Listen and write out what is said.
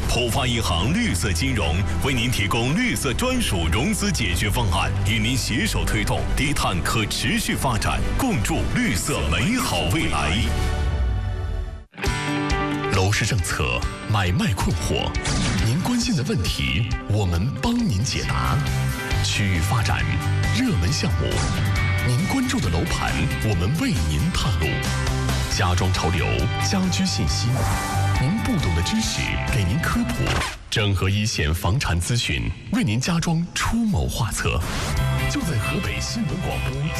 浦发银行绿色金融为您提供绿色专属融资解决方案，与您携手推动低碳可持续发展，共筑绿色美好未来。楼市政策买卖困惑，您关心的问题，我们帮您解答。区域发展、热门项目，您关注的楼盘，我们为您探路。家装潮流、家居信息，您不懂的知识给您科普。整合一线房产资讯，为您家装出谋划策。就在河北新闻广播